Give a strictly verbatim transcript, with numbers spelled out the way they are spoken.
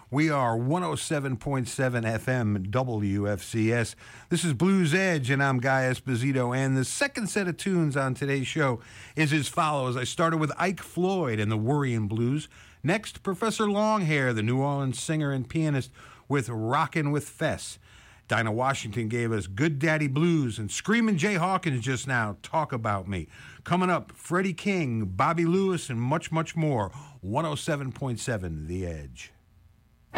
We are one oh seven point seven F M W F C S. This is Blues Edge, and I'm Guy Esposito. And the second set of tunes on today's show is as follows. I started with Ike Floyd and the Worryin' Blues. Next, Professor Longhair, the New Orleans singer and pianist, with Rockin' with Fess. Dinah Washington gave us Good Daddy Blues, and Screamin' Jay Hawkins just now, Talk About Me. Coming up, Freddie King, Bobby Lewis, and much, much more. one oh seven point seven The Edge.